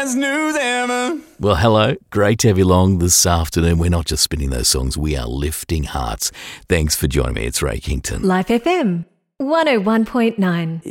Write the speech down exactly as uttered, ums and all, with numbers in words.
best news ever. Well, hello. Great to have you along this afternoon. We're not just spinning those songs, we are lifting hearts. Thanks for joining me. It's Ray Kington. Life F M, one oh one point nine.